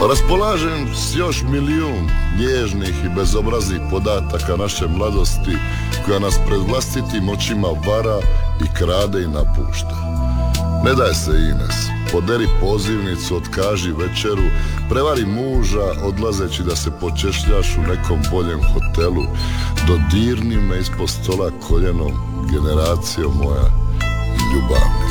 Raspolažem s još milijun nježnih i bezobraznih podataka naše mladosti koja nas pred vlastitim očima vara i krade i napušta. Ne daj se, Ines, poderi pozivnicu, otkaži večeru, prevari muža odlazeći da se počešljaš u nekom boljem hotelu, dodirni me ispod stola koljenom, generacijo moja ljubavna.